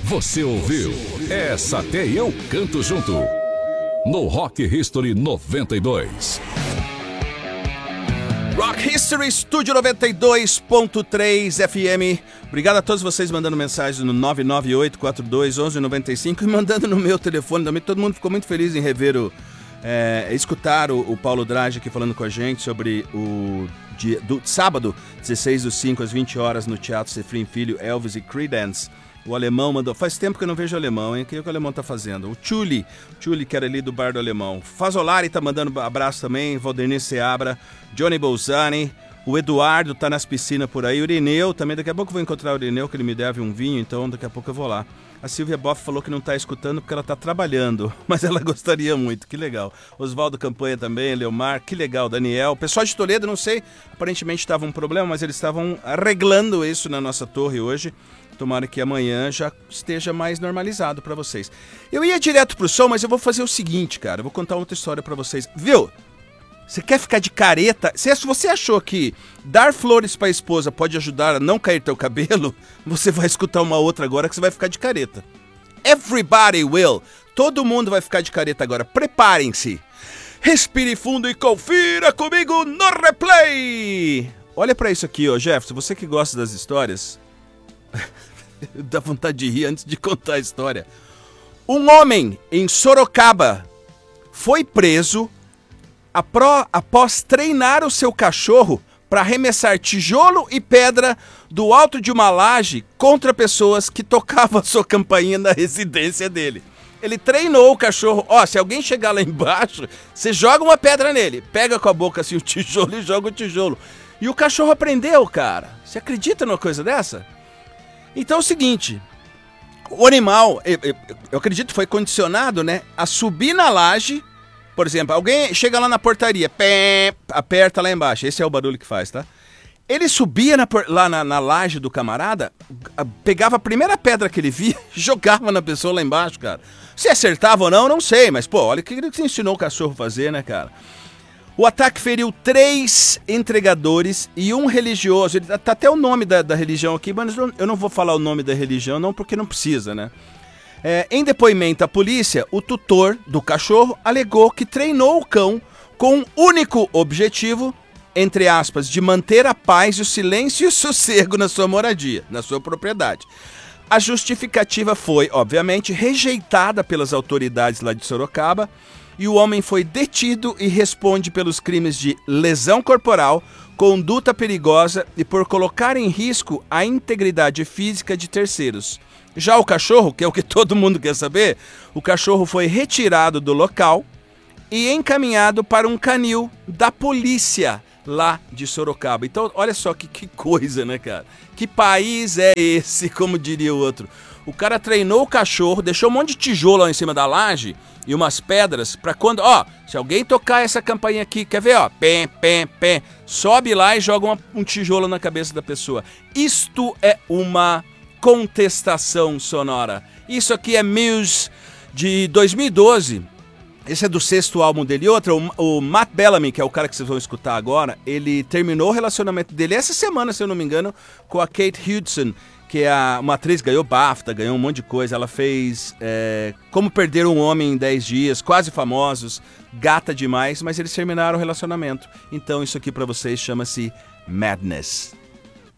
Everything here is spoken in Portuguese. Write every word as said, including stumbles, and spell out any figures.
Você ouviu? Essa até eu canto junto. No Rock History noventa e dois. Rock History Estúdio noventa e dois ponto três F M. Obrigado a todos vocês mandando mensagens no nove nove oito quatro dois um um nove cinco e mandando no meu telefone também. Todo mundo ficou muito feliz em rever o... É, escutar o, o Paulo Drage aqui falando com a gente sobre o dia, do sábado, dezesseis do cinco às vinte horas no Teatro Sefrim Filho, Elvis e Creedence. O alemão mandou... Faz tempo que eu não vejo o alemão, hein? O que, é que o alemão tá fazendo? O Tchuli, Tchuli, que era ali do Bar do Alemão. Fazolari tá mandando abraço também. Valdemir Seabra, Johnny Bolzani. O Eduardo tá nas piscinas por aí. O Irineu também. Daqui a pouco eu vou encontrar o Irineu, que ele me deve um vinho, então daqui a pouco eu vou lá. A Silvia Boff falou que não tá escutando porque ela tá trabalhando, mas ela gostaria muito, que legal. Oswaldo Campanha também, Leomar, que legal, Daniel. O pessoal de Toledo, não sei, aparentemente estava um problema, mas eles estavam arreglando isso na nossa torre hoje. Tomara que amanhã já esteja mais normalizado pra vocês. Eu ia direto pro som, mas eu vou fazer o seguinte, cara, eu vou contar outra história pra vocês. Viu? Você quer ficar de careta? Se você achou que dar flores pra esposa pode ajudar a não cair teu cabelo, você vai escutar uma outra agora que você vai ficar de careta. Everybody will. Todo mundo vai ficar de careta agora. Preparem-se. Respire fundo e confira comigo no replay. Olha pra isso aqui, ó, Jefferson. Você que gosta das histórias... Dá vontade de rir antes de contar a história. Um homem em Sorocaba foi preso... Pro, após treinar o seu cachorro para arremessar tijolo e pedra do alto de uma laje contra pessoas que tocavam a sua campainha na residência dele. Ele treinou o cachorro. Ó, se alguém chegar lá embaixo, você joga uma pedra nele, pega com a boca assim o tijolo e joga o tijolo. E o cachorro aprendeu, cara. Você acredita numa coisa dessa? Então é o seguinte, o animal, eu, eu, eu acredito que foi condicionado, né, a subir na laje. Por exemplo, alguém chega lá na portaria, pé, aperta lá embaixo. Esse é o barulho que faz, tá? Ele subia na, lá na, na laje do camarada, pegava a primeira pedra que ele via e jogava na pessoa lá embaixo, cara. Se acertava ou não, não sei. Mas, pô, olha o que ele ensinou o cachorro a fazer, né, cara? O ataque feriu três entregadores e um religioso. Ele, tá até o nome da, da religião aqui, mas eu não vou falar o nome da religião, não, porque não precisa, né? É, em depoimento à polícia, o tutor do cachorro alegou que treinou o cão com um único objetivo, entre aspas, de manter a paz, o silêncio e o sossego na sua moradia, na sua propriedade. A justificativa foi, obviamente, rejeitada pelas autoridades lá de Sorocaba e o homem foi detido e responde pelos crimes de lesão corporal, conduta perigosa e por colocar em risco a integridade física de terceiros. Já o cachorro, que é o que todo mundo quer saber, o cachorro foi retirado do local e encaminhado para um canil da polícia lá de Sorocaba. Então, olha só que, que coisa, né, cara? Que país é esse, como diria o outro? O cara treinou o cachorro, deixou um monte de tijolo lá em cima da laje e umas pedras para quando... Ó, se alguém tocar essa campainha aqui, quer ver, ó? Pé, pé, pé. Sobe lá e joga uma, um tijolo na cabeça da pessoa. Isto é uma... contestação sonora. Isso aqui é Muse de dois mil e doze. Esse é do sexto álbum dele. E outra, o, o Matt Bellamy, que é o cara que vocês vão escutar agora, ele terminou o relacionamento dele essa semana, se eu não me engano, com a Kate Hudson, que é a, uma atriz, ganhou BAFTA, ganhou um monte de coisa. Ela fez é, Como Perder um Homem em dez dias, Quase Famosos, gata demais, mas eles terminaram o relacionamento. Então isso aqui pra vocês chama-se Madness.